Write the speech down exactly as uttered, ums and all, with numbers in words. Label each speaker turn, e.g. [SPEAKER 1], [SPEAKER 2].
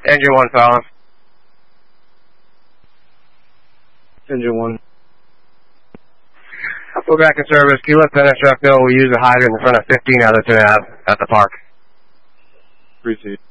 [SPEAKER 1] Engine one, Fallon.
[SPEAKER 2] Engine one.
[SPEAKER 1] We're back in service. Can you let Penn Truck know we use a hydrant in front of fifteen out of the two and a half at the park?
[SPEAKER 2] Receive.